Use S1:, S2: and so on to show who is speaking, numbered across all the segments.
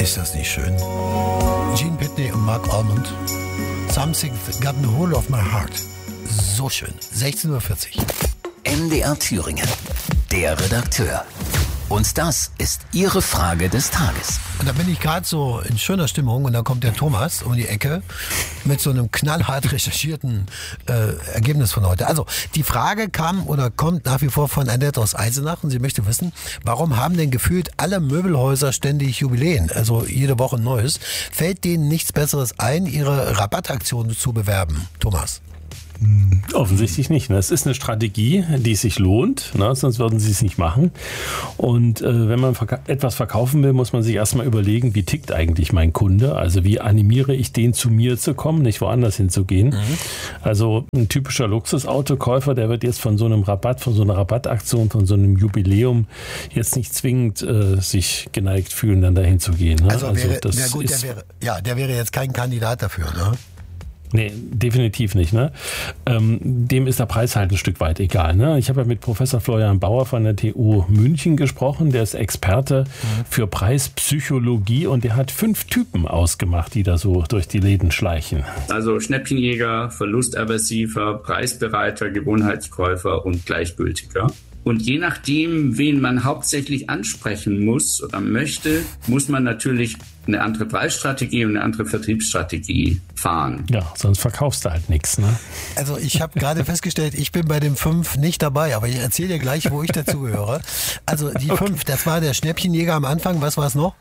S1: Ist das nicht schön? Gene Pitney und Mark Almond. Something's got a hold of my heart. So schön. 16:40 Uhr.
S2: MDR Thüringen. Der Redakteur. Und das ist Ihre Frage des Tages.
S1: Und da bin ich gerade so in schöner Stimmung und da kommt der Thomas um die Ecke mit so einem knallhart recherchierten Ergebnis von heute. Also die Frage kam oder kommt nach wie vor von Annette aus Eisenach und sie möchte wissen, warum haben denn gefühlt alle Möbelhäuser ständig Jubiläen, also jede Woche ein neues? Fällt denen nichts Besseres ein, ihre Rabattaktionen zu bewerben? Thomas?
S3: Offensichtlich nicht. Es ist eine Strategie, die sich lohnt, sonst würden sie es nicht machen. Und wenn man etwas verkaufen will, muss man sich erstmal überlegen, wie tickt eigentlich mein Kunde? Also wie animiere ich den, zu mir zu kommen, nicht woanders hinzugehen? Also ein typischer Luxusautokäufer, der wird jetzt von so einem Rabatt, von so einer Rabattaktion, von so einem Jubiläum jetzt nicht zwingend sich geneigt fühlen, dann dahin zu gehen. Ne?
S1: Also der wäre jetzt kein Kandidat dafür, ne?
S3: Nee, definitiv nicht. Ne? Dem ist der Preis halt ein Stück weit egal. Ne? Ich habe ja mit Professor Florian Bauer von der TU München gesprochen. Der ist Experte für Preispsychologie und der hat 5 Typen ausgemacht, die da so durch die Läden schleichen.
S4: Also Schnäppchenjäger, Verlustaversiver, Preisbereiter, Gewohnheitskäufer und Gleichgültiger. Und je nachdem, wen man hauptsächlich ansprechen muss oder möchte, muss man natürlich eine andere Preisstrategie und eine andere Vertriebsstrategie fahren.
S3: Ja, sonst verkaufst du halt nichts. Ne?
S1: Also ich habe gerade festgestellt, ich bin bei den 5 nicht dabei, aber ich erzähle dir gleich, wo ich dazugehöre. Also die 5, das war der Schnäppchenjäger am Anfang, was war es noch?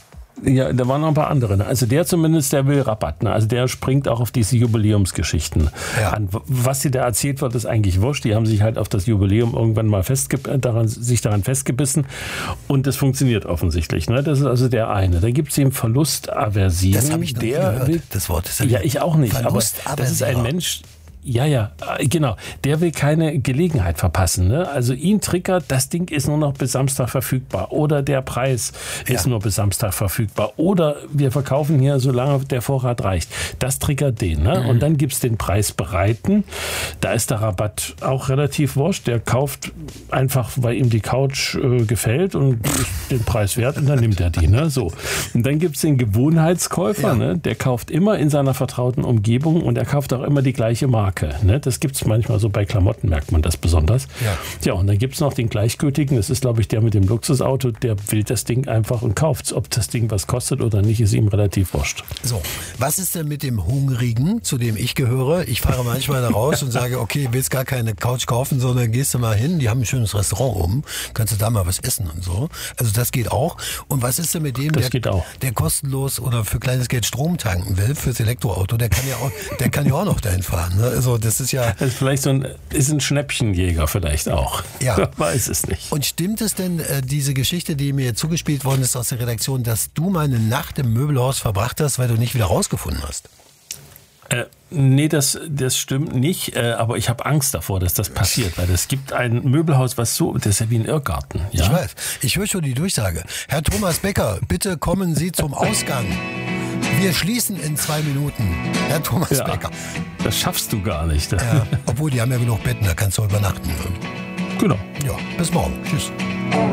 S3: Ja, da waren noch ein paar andere. Ne? Also der zumindest, der will Rabatt. Ne? Also der springt auch auf diese Jubiläumsgeschichten an. Was dir da erzählt wird, ist eigentlich wurscht. Die haben sich halt auf das Jubiläum irgendwann mal daran festgebissen. Und das funktioniert offensichtlich. Ne? Das ist also der eine. Da gibt es den Verlustaversiven.
S1: Das habe ich noch nie gehört, das Wort.
S3: Ja, ich auch nicht. Aber das ist ein Mensch... Ja, genau. Der will keine Gelegenheit verpassen. Ne? Also ihn triggert, das Ding ist nur noch bis Samstag verfügbar. Oder der Preis ist nur bis Samstag verfügbar. Oder wir verkaufen hier, solange der Vorrat reicht. Das triggert den. Ne? Und dann gibt's den Preisbereiten. Da ist der Rabatt auch relativ wurscht. Der kauft einfach, weil ihm die Couch gefällt und ist den Preis wert und dann nimmt er die. Ne? So. Und dann gibt's den Gewohnheitskäufer. Ne? Der kauft immer in seiner vertrauten Umgebung und er kauft auch immer die gleiche Marke. Ne? Das gibt es manchmal so bei Klamotten, merkt man das besonders. Ja, und dann gibt es noch den Gleichgültigen, das ist, glaube ich, der mit dem Luxusauto, der will das Ding einfach und kauft es. Ob das Ding was kostet oder nicht, ist ihm relativ wurscht.
S1: So, was ist denn mit dem Hungrigen, zu dem ich gehöre? Ich fahre manchmal da raus und sage, okay, willst gar keine Couch kaufen, sondern gehst du mal hin, die haben ein schönes Restaurant oben, kannst du da mal was essen und so. Also das geht auch. Und was ist denn mit dem, der kostenlos oder für kleines Geld Strom tanken will, fürs Elektroauto, der kann ja auch noch dahin fahren. Ne? Also das ist ja...
S3: Das ist vielleicht ist ein Schnäppchenjäger vielleicht auch.
S1: Ja.
S3: Weiß es nicht.
S1: Und stimmt es denn, diese Geschichte, die mir zugespielt worden ist aus der Redaktion, dass du mal eine Nacht im Möbelhaus verbracht hast, weil du nicht wieder rausgefunden hast?
S3: Nee, das stimmt nicht, aber ich habe Angst davor, dass das passiert, weil es gibt ein Möbelhaus, das ist ja wie ein Irrgarten. Ja?
S1: Ich weiß, ich höre schon die Durchsage. Herr Thomas Becker, bitte kommen Sie zum Ausgang. Wir schließen in 2 Minuten. Herr Thomas Becker.
S3: Das schaffst du gar nicht.
S1: Ja, obwohl, die haben ja genug Betten, da kannst du übernachten.
S3: Genau.
S1: Ja, bis morgen. Tschüss.